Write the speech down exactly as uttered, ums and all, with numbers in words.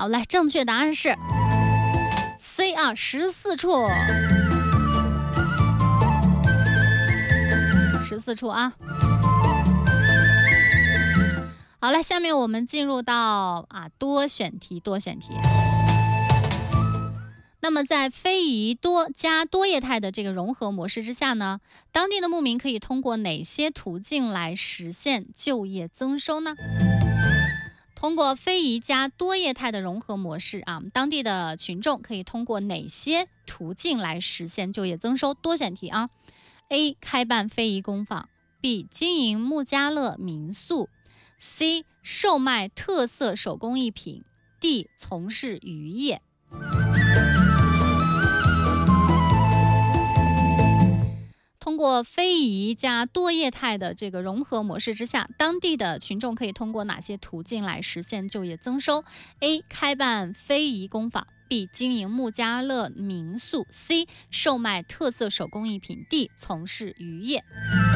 好，来，正确答案是 C 啊，十四处，十四处啊。好了，下面我们进入到啊多选题，多选题。那么在非遗多加多业态的这个融合模式之下呢，当地的牧民可以通过哪些途径来实现就业增收呢？通过非遗加多业态的融合模式啊，当地的群众可以通过哪些途径来实现就业增收？多选题啊 ：A. 开办非遗工坊 ；B. 经营木家乐民宿 ；C. 售卖特色手工艺品 ；D. 从事渔业。通过非遗加多业态的这个融合模式之下，当地的群众可以通过哪些途径来实现就业增收 ？A. 开办非遗工坊 B. 经营木家乐民宿 C. 售卖特色手工艺品 D. 从事渔业。